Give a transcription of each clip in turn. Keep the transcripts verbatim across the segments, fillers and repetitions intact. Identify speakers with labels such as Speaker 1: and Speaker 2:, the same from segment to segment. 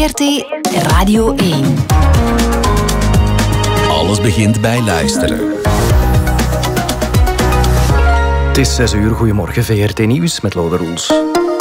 Speaker 1: R T Radio één.
Speaker 2: Alles begint bij luisteren.
Speaker 3: Het is zes uur, goedemorgen, V R T Nieuws met Lode Roels.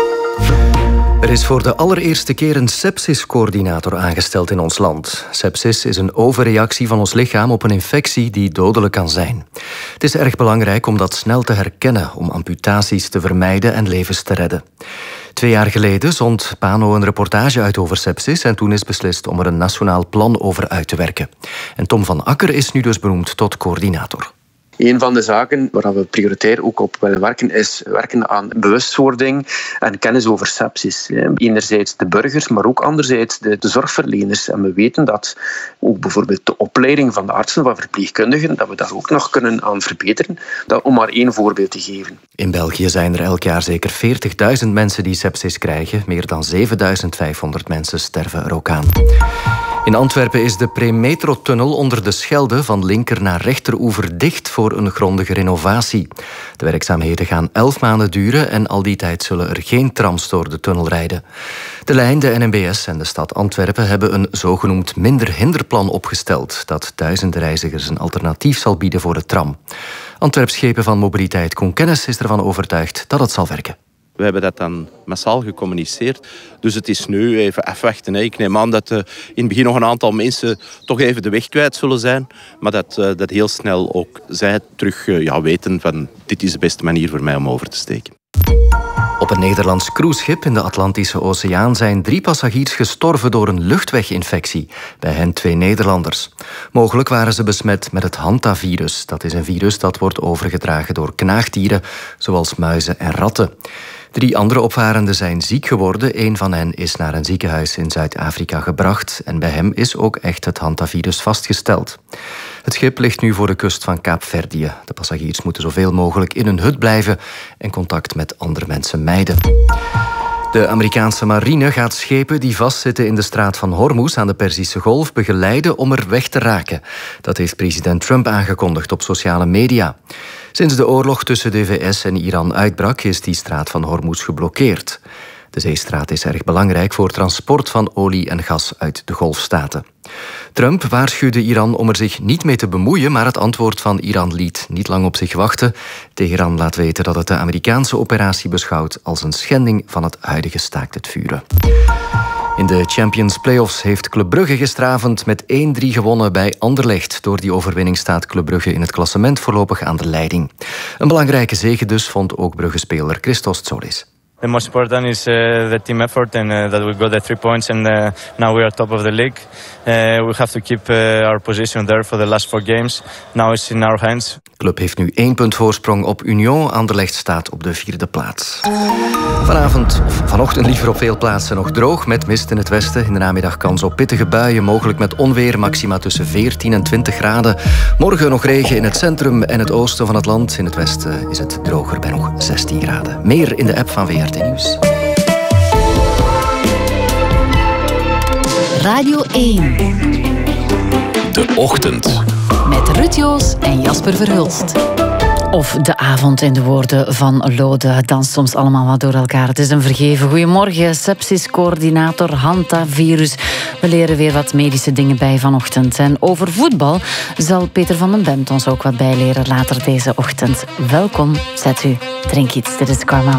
Speaker 3: Er is voor de allereerste keer een sepsiscoördinator aangesteld in ons land. Sepsis is een overreactie van ons lichaam op een infectie die dodelijk kan zijn. Het is erg belangrijk om dat snel te herkennen, om amputaties te vermijden en levens te redden. Twee jaar geleden zond Pano een reportage uit over sepsis en toen is beslist om er een nationaal plan over uit te werken. En Tom van Akker is nu dus benoemd tot coördinator.
Speaker 4: Een van de zaken waar we prioritair ook op willen werken is werken aan bewustwording en kennis over sepsis. Enerzijds de burgers, maar ook anderzijds de zorgverleners. En we weten dat ook bijvoorbeeld de opleiding van de artsen, van verpleegkundigen, dat we daar ook nog kunnen aan verbeteren. Dat, om maar één voorbeeld te geven.
Speaker 3: In België zijn er elk jaar zeker veertigduizend mensen die sepsis krijgen. Meer dan zevenduizend vijfhonderd mensen sterven er ook aan. In Antwerpen is de Premetro-tunnel onder de Schelde van linker naar rechteroever dicht voor een grondige renovatie. De werkzaamheden gaan elf maanden duren en al die tijd zullen er geen trams door de tunnel rijden. De lijn, de N M B S en de stad Antwerpen hebben een zogenoemd minder hinderplan opgesteld dat duizenden reizigers een alternatief zal bieden voor de tram. Antwerpschepen van Mobiliteit Conkennis is ervan overtuigd dat het zal werken.
Speaker 5: We hebben dat dan massaal gecommuniceerd. Dus het is nu even afwachten. Ik neem aan dat uh, in het begin nog een aantal mensen toch even de weg kwijt zullen zijn. Maar dat, uh, dat heel snel ook zij terug uh, ja, weten van dit is de beste manier voor mij om over te steken.
Speaker 3: Op een Nederlands cruiseschip in de Atlantische Oceaan zijn drie passagiers gestorven door een luchtweginfectie. Bij hen twee Nederlanders. Mogelijk waren ze besmet met het hantavirus. Dat is een virus dat wordt overgedragen door knaagdieren, zoals muizen en ratten. Drie andere opvarenden zijn ziek geworden. Eén van hen is naar een ziekenhuis in Zuid-Afrika gebracht. En bij hem is ook echt het hantavirus vastgesteld. Het schip ligt nu voor de kust van Kaapverdië. De passagiers moeten zoveel mogelijk in hun hut blijven en contact met andere mensen mijden. De Amerikaanse marine gaat schepen die vastzitten in de straat van Hormuz aan de Perzische Golf begeleiden om er weg te raken. Dat heeft president Trump aangekondigd op sociale media. Sinds de oorlog tussen de V S en Iran uitbrak is die straat van Hormuz geblokkeerd. De zeestraat is erg belangrijk voor transport van olie en gas uit de Golfstaten. Trump waarschuwde Iran om er zich niet mee te bemoeien, maar het antwoord van Iran liet niet lang op zich wachten. Teheran laat weten dat het de Amerikaanse operatie beschouwt als een schending van het huidige staakt het vuren. In de Champions Playoffs heeft Club Brugge gisteravond met één drie gewonnen bij Anderlecht. Door die overwinning staat Club Brugge in het klassement voorlopig aan de leiding. Een belangrijke zege dus vond ook Brugge-speler Christos Tsolis.
Speaker 6: The most important is uh, the team effort and uh, that we got the three points and uh, now we are top of the league. Uh, we have to keep uh, our position there for the last four games. Now it's in our hands.
Speaker 3: De club heeft nu één punt voorsprong op Union. Anderlecht staat op de vierde plaats. Vanavond, of vanochtend liever op veel plaatsen nog droog met mist in het westen. In de namiddag kans op pittige buien, mogelijk met onweer. Maxima tussen veertien en twintig graden. Morgen nog regen in het centrum en het oosten van het land. In het westen is het droger bij nog zestien graden. Meer in de app van V R T Nieuws.
Speaker 1: Radio één.
Speaker 2: De ochtend.
Speaker 1: Met Ruud Joos en Jasper Verhulst.
Speaker 7: Of de avond in de woorden van Lode. Het danst soms allemaal wat door elkaar. Het is een vergeven. Goedemorgen, sepsiscoördinator, hantavirus. We leren weer wat medische dingen bij vanochtend. En over voetbal zal Peter van den Bent ons ook wat bijleren later deze ochtend. Welkom, zet u, drink iets. Dit is Karma.